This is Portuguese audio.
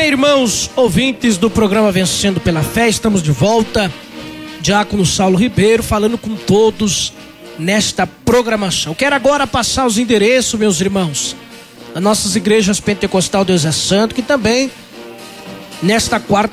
bem, irmãos ouvintes do programa Vencendo pela Fé, estamos de volta. Diácono Saulo Ribeiro falando com todos nesta programação. Quero agora passar os endereços, meus irmãos, das nossas igrejas Pentecostal Deus é Santo, que também nesta quarta